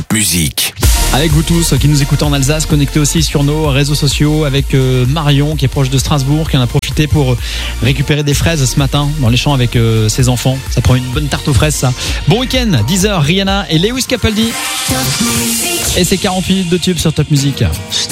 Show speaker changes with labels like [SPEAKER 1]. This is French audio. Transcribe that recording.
[SPEAKER 1] Top Music.
[SPEAKER 2] Avec vous tous qui nous écoutez en Alsace, connectés aussi sur nos réseaux sociaux avec Marion qui est proche de Strasbourg, qui en a profité pour récupérer des fraises ce matin dans les champs avec ses enfants. Ça prend une bonne tarte aux fraises ça. Bon week-end, 10h, Rihanna et Lewis Capaldi. Et c'est 40 minutes de tube sur Top Music.